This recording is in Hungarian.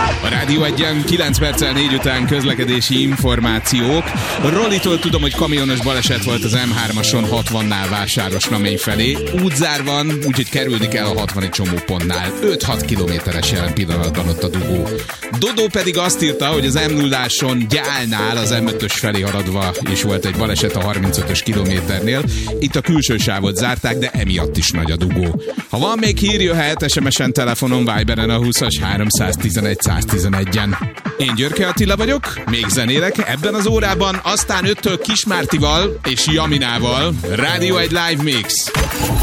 A Rádió 1-en 9 perccel 4 után közlekedési információk. Rolitól tudom, hogy kamionos baleset volt az M3-ason 60-nál Vásárosnamény felé. Útzár van, úgyhogy kerülni kell a 60 csomópontnál. 5-6 kilométeres jelen pillanatban ott a dugó. Dodó pedig azt írta, hogy az M0-áson Gyálnál az M5-ös felé haradva is volt egy baleset a 35-ös kilométernél. Itt a külső sávot zárták, de emiatt is nagy a dugó. Ha van még hír, jöhet SMS-en, telefonon, Viberen a 20-as 311 111-en. Én Györke Attila vagyok, még zenélek ebben az órában, aztán 5-től Kismártival és Jaminával. Rádió 1 Live Mix.